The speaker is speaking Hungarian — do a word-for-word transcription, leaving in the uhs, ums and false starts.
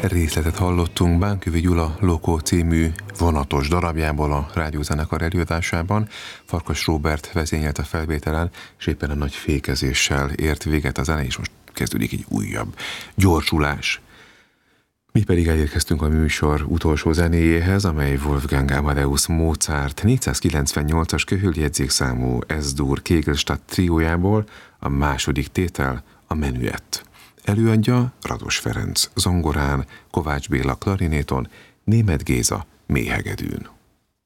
Részletet hallottunk Bánkövi Gyula Lokó című vonatos darabjából a rádiózenekar előadásában. Farkas Róbert vezényelt a felvételen, és éppen a nagy fékezéssel ért véget a zene, és most kezdődik egy újabb gyorsulás. Mi pedig elérkeztünk a műsor utolsó zenéjéhez, amely Wolfgang Amadeus Mozart négyszázkilencvennyolcas köhöljegyzékszámú Es-dur Kegelstadt triójából, a második tétel, a Menüett. Előadja Rados Ferenc zongorán, Kovács Béla klarinéton, Németh Géza méhegedűn.